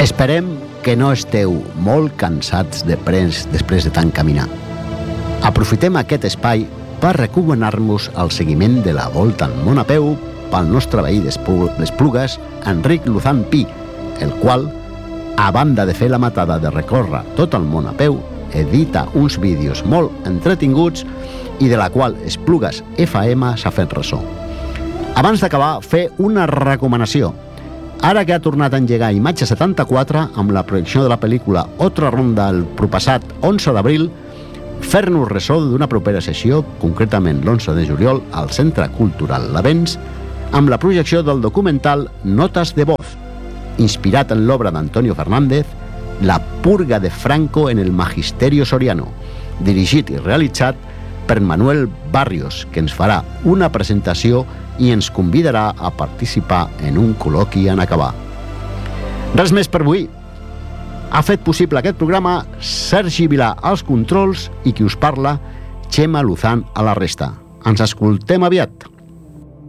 Esperem que no esteu molt cansats després de tant caminar. Aprofitem aquest espai per recomanar-vos el seguiment de la Volta al Món a peu pel nostre veí d'Esplugues, Enric Luzán Pi, el qual, a banda de fer la matada de recórrer tot el món a peu, edita uns vídeos molt entretinguts i de la qual Esplugues FM s'ha fet ressò. Abans d'acabar, fer una recomanació. Ara que ha tornat a engegar Imatge 74 amb la projecció de la pel·lícula Otra Ronda el proppassat 11 d'abril, fer-nos ressò d'una propera sessió, concretament l'11 de juliol, al Centre Cultural L'Avens, amb la projecció del documental Notas de Voz, inspirat en l'obra d'Antonio Fernández, La purga de Franco en el Magisterio Soriano, dirigit i realitzat per Manuel Barrios, que ens farà una presentació i ens convidarà a participar en un col·loqui en acabar. Res més per avui. Ha fet possible aquest programa Sergi Vilà als controls i qui us parla, Txema Luzán a la resta. Ens escoltem aviat.